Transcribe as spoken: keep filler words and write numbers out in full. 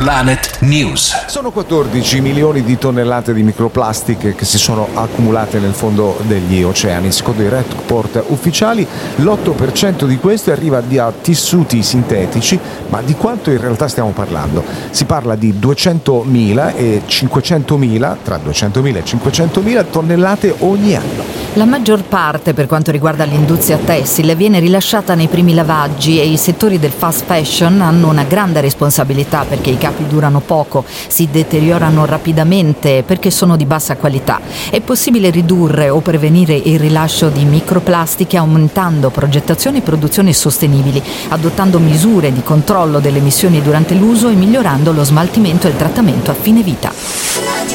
Planet News. Sono quattordici milioni di tonnellate di microplastiche che si sono accumulate nel fondo degli oceani. Secondo i report ufficiali, l'otto per cento di queste arriva da tessuti sintetici, ma di quanto in realtà stiamo parlando? Si parla di duecentomila e cinquecentomila, tra duecentomila e cinquecentomila tonnellate ogni anno. La maggior parte, per quanto riguarda l'industria tessile, viene rilasciata nei primi lavaggi e i settori del fast fashion hanno una grande responsabilità perché i capi durano poco, si deteriorano rapidamente perché sono di bassa qualità. È possibile ridurre o prevenire il rilascio di microplastiche aumentando progettazione e produzione sostenibili, adottando misure di controllo delle emissioni durante l'uso e migliorando lo smaltimento e il trattamento a fine vita.